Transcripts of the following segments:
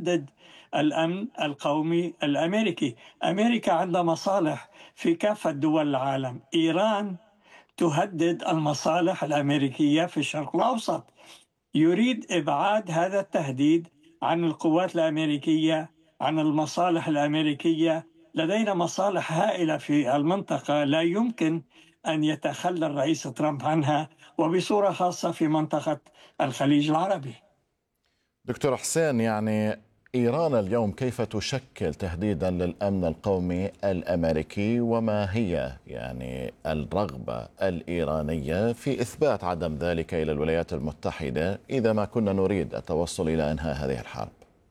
تهدد الأمن القومي الأمريكي. أمريكا عندها مصالح في كافة دول العالم. إيران تهدد المصالح الأمريكية في الشرق الأوسط. يريد إبعاد هذا التهديد عن القوات الأمريكية، عن المصالح الأمريكية. لدينا مصالح هائلة في المنطقة لا يمكن أن يتخلى الرئيس ترامب عنها، وبصورة خاصة في منطقة الخليج العربي. دكتور حسين، يعني إيران اليوم كيف تشكل تهديدا للأمن القومي الأمريكي، وما هي يعني الرغبة الإيرانية في إثبات عدم ذلك إلى الولايات المتحدة إذا ما كنا نريد التوصل إلى إنهاء هذه الحرب؟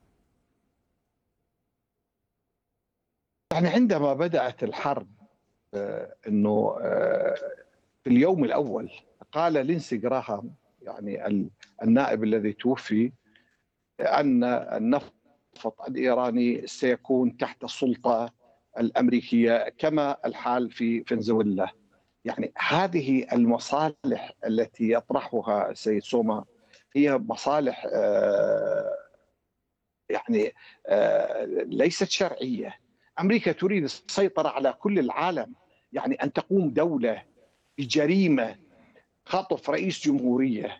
يعني عندما بدأت الحرب أنه في اليوم الأول قال لينسي جراهام، يعني النائب الذي توفي، أن النفط الإيراني سيكون تحت السلطة الأمريكية كما الحال في فنزويلا. يعني هذه المصالح التي يطرحها السيد سوما هي مصالح يعني ليست شرعية. أمريكا تريد السيطرة على كل العالم، يعني أن تقوم دولة بجريمة خطف رئيس جمهورية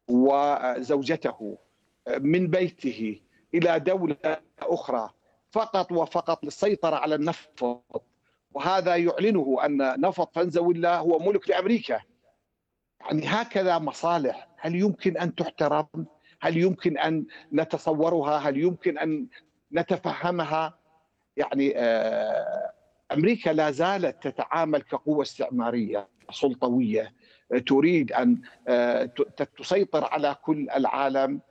وزوجته من بيته إلى دولة أخرى فقط وفقط للسيطرة على النفط، وهذا يعلنه أن نفط فنزويلا هو ملك لأمريكا. يعني هكذا مصالح، هل يمكن أن تحترم؟ هل يمكن أن نتصورها؟ هل يمكن أن نتفهمها؟ يعني أمريكا لا زالت تتعامل كقوة استعمارية سلطوية تريد أن تسيطر على كل العالم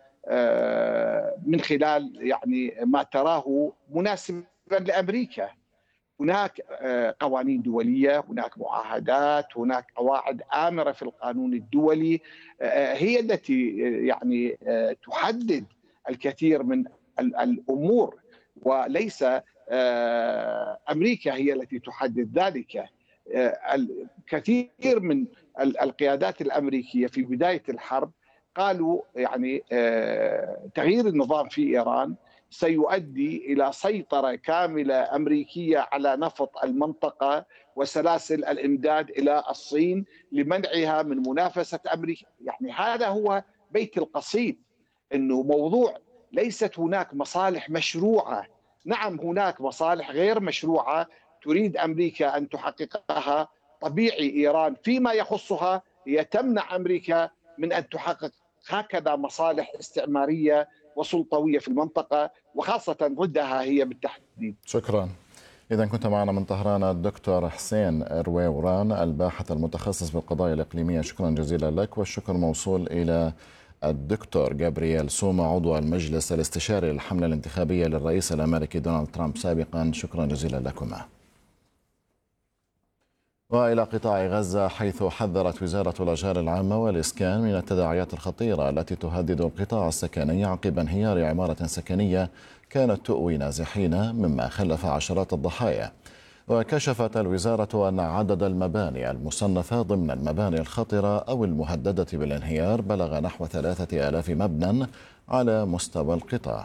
من خلال يعني ما تراه مناسبا لأمريكا. هناك قوانين دولية، هناك معاهدات، هناك قواعد آمرة في القانون الدولي هي التي يعني تحدد الكثير من الأمور، وليس أمريكا هي التي تحدد ذلك. الكثير من القيادات الأمريكية في بداية الحرب قالوا يعني تغيير النظام في إيران سيؤدي إلى سيطرة كاملة أمريكية على نفط المنطقة وسلاسل الإمداد إلى الصين لمنعها من منافسة أمريكا. يعني هذا هو بيت القصيد، أنه موضوع ليست هناك مصالح مشروعة. نعم هناك مصالح غير مشروعة تريد أمريكا أن تحققها. طبيعي إيران فيما يخصها هي تمنع أمريكا من أن تحقق هكذا مصالح استعمارية وسلطوية في المنطقة، وخاصة ضدها هي بالتحديد. شكرا. إذا كنت معنا من طهران الدكتور حسين رويوران الباحث المتخصص بالقضايا الإقليمية، شكرا جزيلا لك. والشكر موصول إلى الدكتور جابرييل سوما عضو المجلس الاستشاري للحملة الانتخابية للرئيس الأمريكي دونالد ترامب سابقا، شكرا جزيلا لكما. وإلى قطاع غزة، حيث حذرت وزارة الأشغال العامة والإسكان من التداعيات الخطيرة التي تهدد القطاع السكني عقب انهيار عمارة سكنية كانت تؤوي نازحين، مما خلف عشرات الضحايا. وكشفت الوزارة أن عدد المباني المصنفة ضمن المباني الخطرة أو المهددة بالانهيار بلغ نحو 3000 مبنى على مستوى القطاع.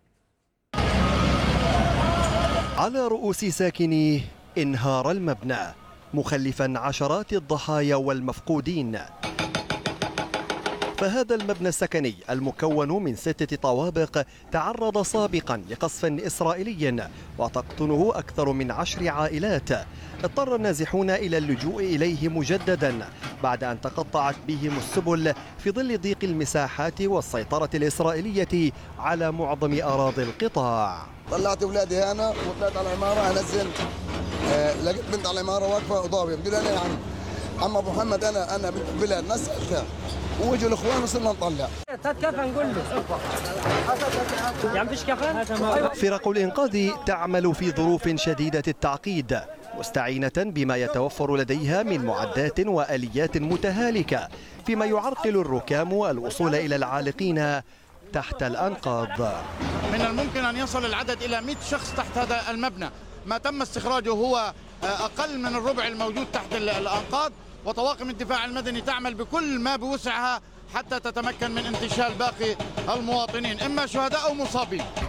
على رؤوس ساكنيه انهار المبنى مخلفا عشرات الضحايا والمفقودين. فهذا المبنى السكني المكون من 6 طوابق تعرض سابقا لقصف إسرائيلي وتقطنه أكثر من 10 عائلات. اضطر النازحون إلى اللجوء إليه مجددا بعد أن تقطعت بهم السبل في ظل ضيق المساحات والسيطرة الإسرائيلية على معظم أراضي القطاع. طلعت أولادي هنا وطلعت على العمارة، نزلت لقيت بنت على العمارة واقفة وضابة، بقول أنا يعني عم أبو محمد أنا بلاد نسألتها وجوا الاخوان وصرنا نطلع. كفن نقول له يعني فيش كفن. فرق الإنقاذ تعمل في ظروف شديدة التعقيد مستعينة بما يتوفر لديها من معدات وآليات متهالكة، فيما يعرقل الركام الوصول إلى العالقين تحت الأنقاض. من الممكن أن يصل العدد إلى 100 شخص تحت هذا المبنى. ما تم استخراجه هو أقل من الربع الموجود تحت الأنقاض، وطواقم الدفاع المدني تعمل بكل ما بوسعها حتى تتمكن من انتشال باقي المواطنين، إما شهداء أو مصابين.